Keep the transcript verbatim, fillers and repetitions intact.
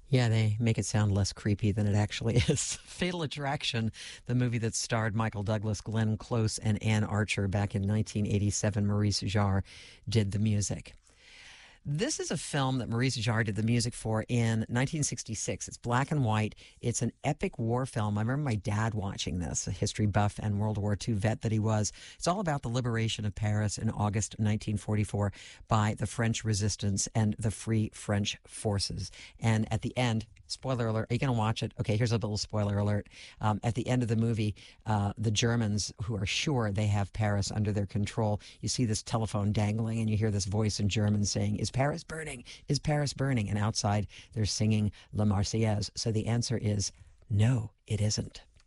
Yeah, they make it sound less creepy than it actually is. Fatal Attraction, the movie that starred Michael Douglas, Glenn Close, and Anne Archer back in nineteen eighty-seven. Maurice Jarre did the music. This is a film that Maurice Jarre did the music for in nineteen sixty-six. It's black and white. It's an epic war film. I remember my dad watching this, a history buff and World War Two vet that he was. It's all about the liberation of Paris in August nineteen forty-four by the French resistance and the Free French forces. And at the end, spoiler alert, are you going to watch it? Okay, here's a little spoiler alert. Um, at the end of the movie, uh, the Germans, who are sure they have Paris under their control, you see this telephone dangling and you hear this voice in German saying, "Is Paris burning? Is Paris burning?" And outside, they're singing La Marseillaise. So the answer is no, it isn't.